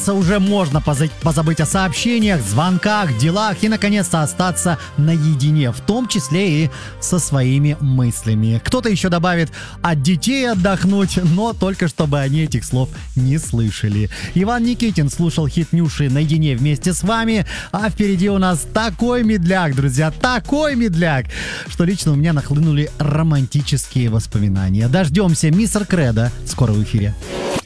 кажется, уже можно позабыть о сообщениях, звонках, делах и наконец-то остаться наедине, в том числе и со своими мыслями. Кто-то еще добавит от детей отдохнуть, но только чтобы они этих слов не слышали. Иван Никитин слушал хит Нюши наедине вместе с вами, а впереди у нас такой медляк, друзья, такой медляк, что лично у меня нахлынули романтические воспоминания. Дождемся Мистер Кредо скоро в эфире.